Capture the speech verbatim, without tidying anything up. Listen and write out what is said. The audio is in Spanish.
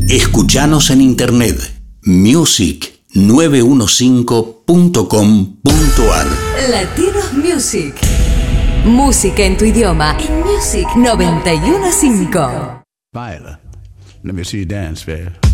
Escuchanos en internet music nueve cinco punto com punto ar. Latinos Music. Música en tu idioma en Music noventa y uno punto cinco. Viola, let me see you dance, babe.